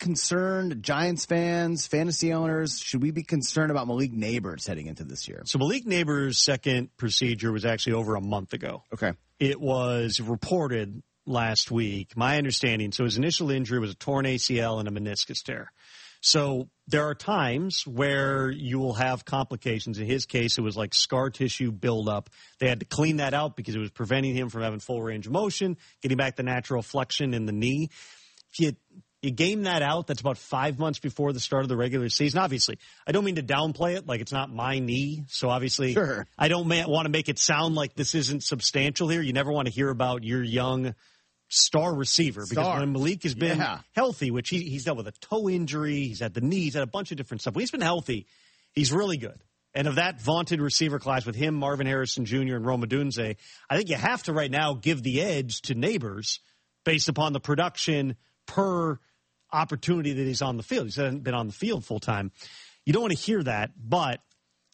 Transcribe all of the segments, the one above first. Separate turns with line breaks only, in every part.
concerned, Giants fans, fantasy owners, should we be concerned about Malik Neighbors heading into this year?
So Malik Neighbors' second procedure was actually over a month ago.
Okay.
It was reported last week. My understanding, so his initial injury was a torn ACL and a meniscus tear. So there are times where you will have complications. In his case, it was like scar tissue buildup. They had to clean that out because it was preventing him from having full range of motion, getting back the natural flexion in the knee. If you game that out, that's about 5 months before the start of the regular season. Obviously, I don't mean to downplay it, like it's not my knee. So obviously,
sure.
I don't want to make it sound like this isn't substantial here. You never want to hear about your young star receiver because when Malik has been healthy, which he's dealt with a toe injury, he's had the knee, he's had a bunch of different stuff. When he's been healthy, he's really good. And of that vaunted receiver class with him, Marvin Harrison Jr., and Rome Odunze, I think you have to right now give the edge to Neighbors based upon the production per opportunity that he's on the field. He's hasn't been on the field full time. You don't want to hear that, but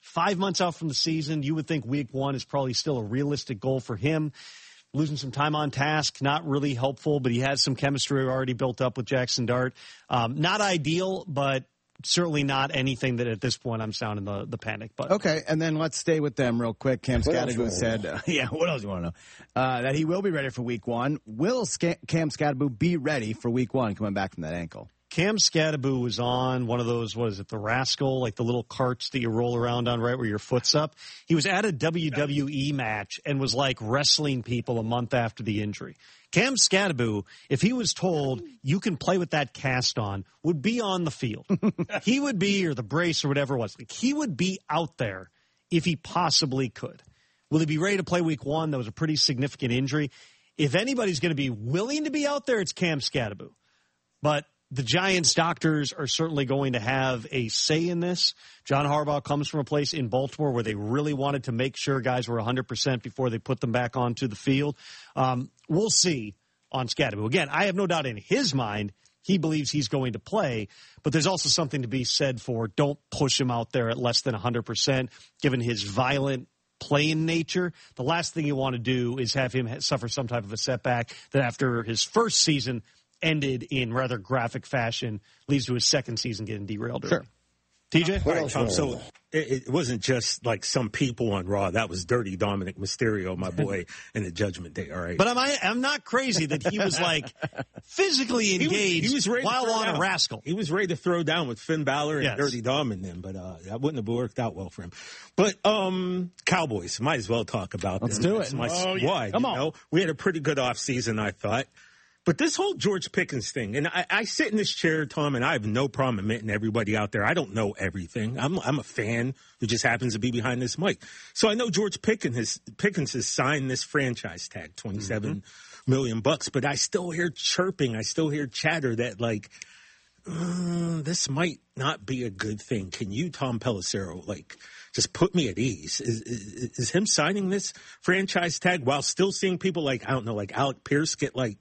5 months out from the season, you would think week 1 is probably still a realistic goal for him. Losing some time on task, not really helpful, but he has some chemistry already built up with Jackson Dart. Not ideal, but certainly not anything that at this point I'm sounding the panic button.
Okay, and then let's stay with them real quick. Cam Skattebo said, what else do you want to know? That he will be ready for week 1. Will Cam Skattebo be ready for week 1 coming back from that ankle?
Cam Skattebo was on one of those, the Rascal, like the little carts that you roll around on, right, where your foot's up. He was at a WWE match and was like wrestling people a month after the injury. Cam Skattebo, if he was told you can play with that cast on, would be on the field. He would be, or the brace or whatever it was. Like, he would be out there if he possibly could. Will he be ready to play week 1? That was a pretty significant injury. If anybody's going to be willing to be out there, it's Cam Skattebo. But the Giants doctors are certainly going to have a say in this. John Harbaugh comes from a place in Baltimore where they really wanted to make sure guys were 100% before they put them back onto the field. We'll see on Skattebo. Again, I have no doubt in his mind he believes he's going to play, but there's also something to be said for don't push him out there at less than 100%, given his violent playing nature. The last thing you want to do is have him suffer some type of a setback that after his first season ended in rather graphic fashion, leads to his second season getting derailed early.
Sure.
TJ?
All right, Tom, so it wasn't just like some people on Raw. That was Dirty Dominic Mysterio, my boy, in the Judgment Day, all right?
But I'm not crazy that he was like physically engaged
he was ready
while on
down.
a Rascal.
He was ready to throw down with Finn Balor and Dirty Dom in them, but that wouldn't have worked out well for him. But Cowboys, might as well talk about them.
Let's do it.
My squad. Come on. We had a pretty good offseason, I thought. But this whole George Pickens thing, and I sit in this chair, Tom, and I have no problem admitting to everybody out there, I don't know everything. I'm a fan who just happens to be behind this mic. So I know George Pickens has signed this franchise tag, $27 million bucks, but I still hear chirping, I still hear chatter that like, this might not be a good thing. Can you, Tom Pelissero, just put me at ease? Is him signing this franchise tag while still seeing people like Alec Pierce get like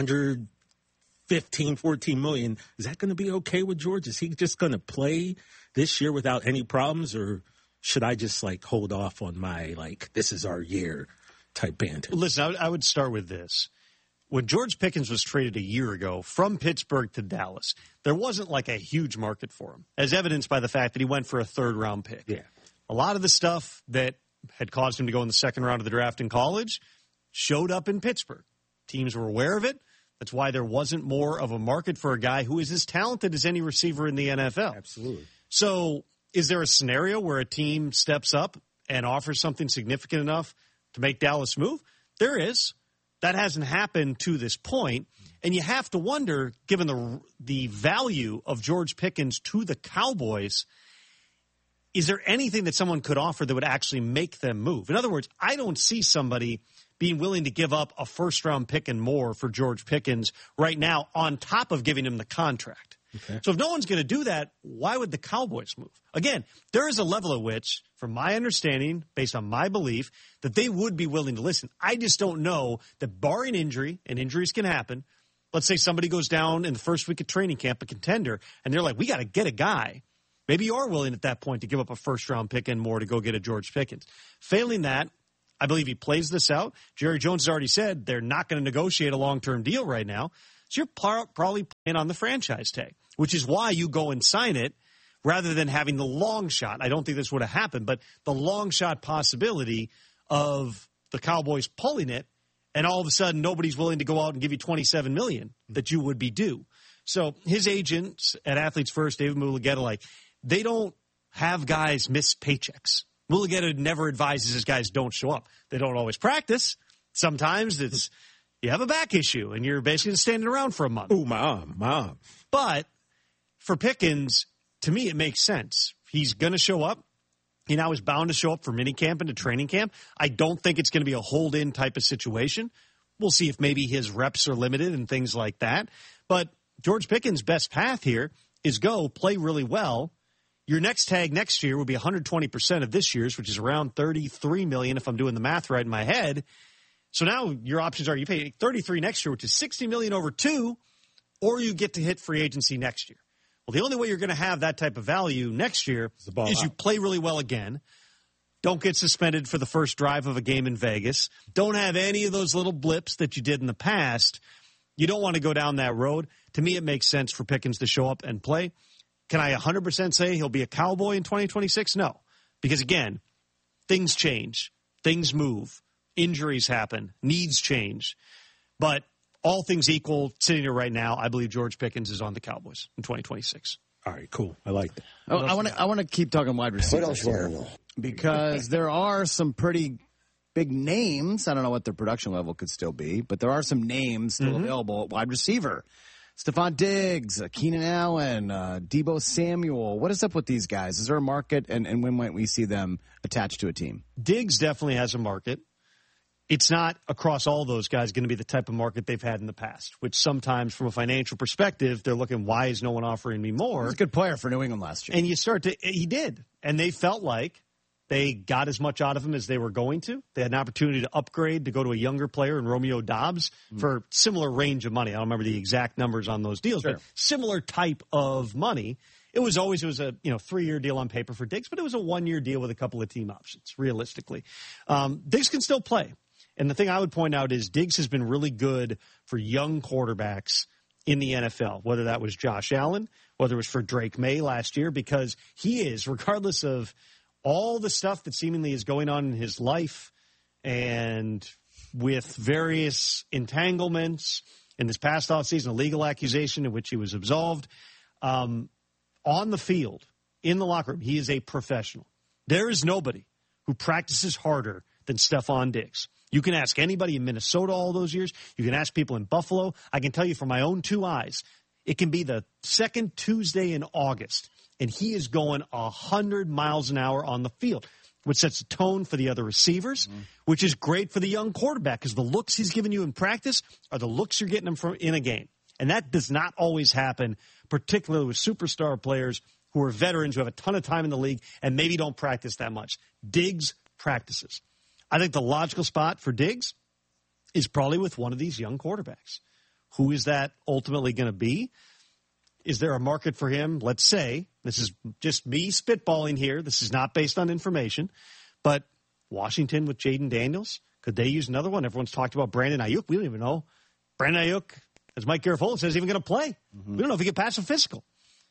115, 14 million? Is that going to be okay with George? Is he just going to play this year without any problems, or should I just hold off on my this is our year type banter?
Listen, I would start with this. When George Pickens was traded a year ago from Pittsburgh to Dallas, there wasn't a huge market for him, as evidenced by the fact that he went for a third-round pick.
Yeah.
A lot of the stuff that had caused him to go in the second round of the draft in college showed up in Pittsburgh. Teams were aware of it. That's why there wasn't more of a market for a guy who is as talented as any receiver in the NFL.
Absolutely.
So is there a scenario where a team steps up and offers something significant enough to make Dallas move? There is. That hasn't happened to this point, and you have to wonder, given the value of George Pickens to the Cowboys, is there anything that someone could offer that would actually make them move? In other words, I don't see somebody being willing to give up a first-round pick and more for George Pickens right now on top of giving him the contract. Okay. So if no one's going to do that, why would the Cowboys move? Again, there is a level at which, from my understanding, based on my belief, that they would be willing to listen. I just don't know that barring injury, and injuries can happen, let's say somebody goes down in the first week of training camp, a contender, and they're like, we got to get a guy. Maybe you are willing at that point to give up a first-round pick and more to go get a George Pickens. Failing that, I believe he plays this out. Jerry Jones has already said they're not going to negotiate a long-term deal right now. So you're probably playing on the franchise tag. which is why you go and sign it rather than having the long shot. I don't think this would have happened, but the long shot possibility of the Cowboys pulling it, and all of a sudden nobody's willing to go out and give you $27 million that you would be due. So his agents at Athletes First, David Mulugheta, they don't have guys miss paychecks. Mulugheta never advises his guys don't show up. They don't always practice. Sometimes it's you have a back issue and you're basically standing around for a month.
Ooh, my arm.
But for Pickens, to me, it makes sense. He's going to show up. He now is bound to show up for minicamp and to training camp. I don't think it's going to be a hold-in type of situation. We'll see if maybe his reps are limited and things like that. But George Pickens' best path here is go play really well. Your next tag next year will be 120% of this year's, which is around $33 million if I'm doing the math right in my head. So now your options are you pay $33 next year, which is $60 million over 2, or you get to hit free agency next year. Well, the only way you're going to have that type of value next year is you play really well again. Don't get suspended for the first drive of a game in Vegas. Don't have any of those little blips that you did in the past. You don't want to go down that road. To me, it makes sense for Pickens to show up and play. Can I 100% say he'll be a Cowboy in 2026? No. Because, again, things change. Things move. Injuries happen. Needs change. But all things equal, sitting here right now, I believe George Pickens is on the Cowboys in 2026.
All right, cool. I like that.
I want to keep talking wide receivers here because there are some pretty big names. I don't know what their production level could still be, but there are some names still available at wide receiver. Stephon Diggs, Keenan Allen, Deebo Samuel. What is up with these guys? Is there a market, and when might we see them attached to a team?
Diggs definitely has a market. It's not across all those guys going to be the type of market they've had in the past, which sometimes from a financial perspective, they're looking, why is no one offering me more?
He's a good player for New England last year.
And he did. And they felt like they got as much out of him as they were going to. They had an opportunity to upgrade, to go to a younger player in Romeo Doubs for similar range of money. I don't remember the exact numbers on those deals, but similar type of money. It was a 3-year deal on paper for Diggs, but it was a 1-year deal with a couple of team options, realistically. Diggs can still play. And the thing I would point out is Diggs has been really good for young quarterbacks in the NFL, whether that was Josh Allen, whether it was for Drake May last year, because he is, regardless of all the stuff that seemingly is going on in his life and with various entanglements in this past offseason, a legal accusation in which he was absolved, on the field, in the locker room, he is a professional. There is nobody who practices harder than Stephon Diggs. You can ask anybody in Minnesota all those years. You can ask people in Buffalo. I can tell you from my own 2 eyes, it can be the second Tuesday in August, and he is going 100 miles an hour on the field, which sets a tone for the other receivers, which is great for the young quarterback because the looks he's giving you in practice are the looks you're getting him from in a game. And that does not always happen, particularly with superstar players who are veterans who have a ton of time in the league and maybe don't practice that much. Diggs practices. I think the logical spot for Diggs is probably with one of these young quarterbacks. Who is that ultimately going to be? Is there a market for him? Let's say, this is just me spitballing here. This is not based on information. But Washington with Jaden Daniels, could they use another one? Everyone's talked about Brandon Ayuk. We don't even know. Brandon Ayuk, as Mike Garafolo says, is even going to play. We don't know if he can pass a physical.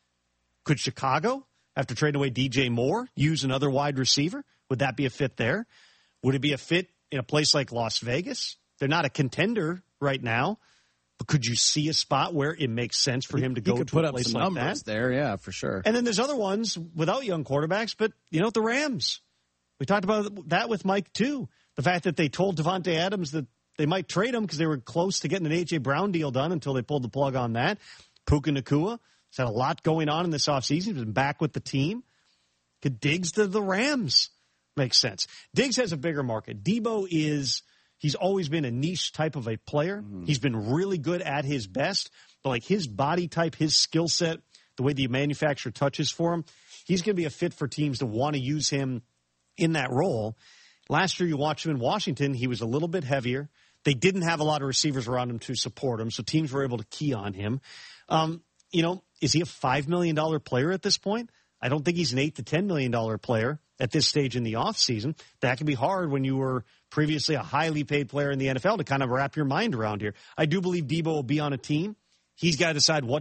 Could Chicago, after trading away DJ Moore, use another wide receiver? Would that be a fit there? Would it be a fit in a place like Las Vegas? They're not a contender right now, but could you see a spot where it makes sense for him to go to a place like that?
There, yeah, for sure.
And then there's other ones without young quarterbacks, but the Rams. We talked about that with Mike too. The fact that they told Devontae Adams that they might trade him because they were close to getting an A.J. Brown deal done until they pulled the plug on that. Puka Nacua has had a lot going on in this offseason. He's been back with the team. Could Diggs to the Rams? Makes sense. Diggs has a bigger market. Deebo he's always been a niche type of a player. He's been really good at his best, but like his body type, his skill set, the way the manufacturer touches for him, he's going to be a fit for teams to want to use him in that role. Last year you watched him in Washington. He was a little bit heavier. They didn't have a lot of receivers around him to support him, so teams were able to key on him. Is he a $5 million player at this point? I don't think he's an $8 to $10 million player at this stage in the offseason. That can be hard when you were previously a highly paid player in the NFL to kind of wrap your mind around here. I do believe Deebo will be on a team. He's got to decide what